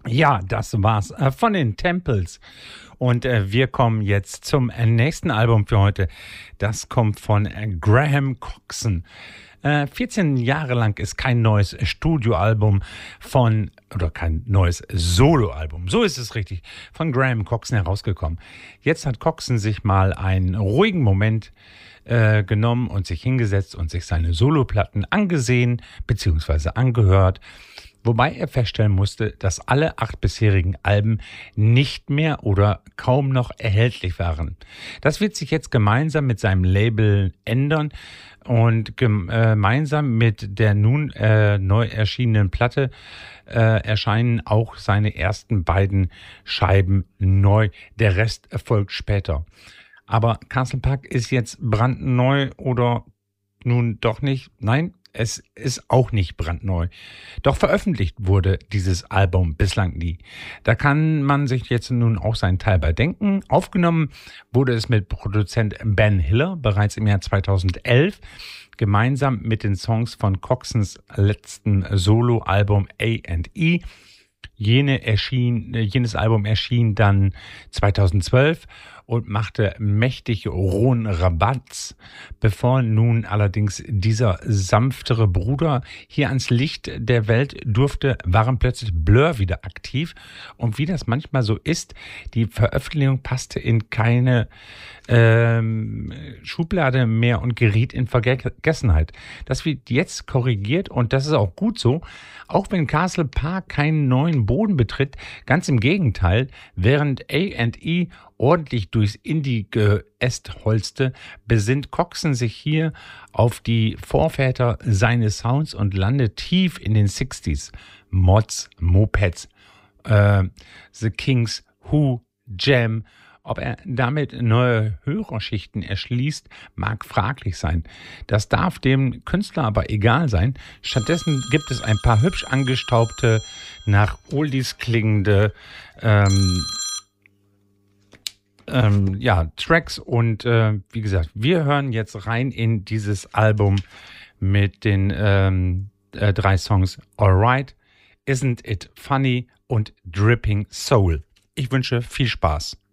Ja, das war's von den Temples. Und wir kommen jetzt zum nächsten Album für heute. Das kommt von Graham Coxon. 14 Jahre lang ist kein neues Studioalbum oder kein neues Soloalbum, so ist es richtig, von Graham Coxon herausgekommen. Jetzt hat Coxon sich mal einen ruhigen Moment genommen und sich hingesetzt und sich seine Soloplatten angesehen bzw. angehört. Wobei er feststellen musste, dass alle 8 bisherigen Alben nicht mehr oder kaum noch erhältlich waren. Das wird sich jetzt gemeinsam mit seinem Label ändern und gemeinsam mit der nun neu erschienenen Platte erscheinen auch seine ersten beiden Scheiben neu. Der Rest erfolgt später. Aber Castle Park ist jetzt brandneu oder nun doch nicht? Nein. Es ist auch nicht brandneu. Doch veröffentlicht wurde dieses Album bislang nie. Da kann man sich jetzt nun auch seinen Teil bei denken. Aufgenommen wurde es mit Produzent Ben Hiller bereits im Jahr 2011, gemeinsam mit den Songs von Coxons letzten Soloalbum A&E. Jenes Album erschien dann 2012 und machte mächtig rohen Rabatz, bevor nun allerdings dieser sanftere Bruder hier ans Licht der Welt durfte, waren plötzlich Blur wieder aktiv. Und wie das manchmal so ist, die Veröffentlichung passte in keine Schublade mehr und geriet in Vergessenheit. Das wird jetzt korrigiert und das ist auch gut so. Auch wenn Castle Park keinen neuen Boden betritt, ganz im Gegenteil, während A&E ordentlich durchs Indie-Geäst holzte, besinnt Coxon sich hier auf die Vorväter seines Sounds und landet tief in den 60s. Mods, Mopeds, The Kings, Who, Jam. Ob er damit neue Hörerschichten erschließt, mag fraglich sein. Das darf dem Künstler aber egal sein. Stattdessen gibt es ein paar hübsch angestaubte, nach Oldies klingende Tracks und wie gesagt, wir hören jetzt rein in dieses Album mit den 3 Songs Alright, Isn't It Funny und Dripping Soul. Ich wünsche viel Spaß.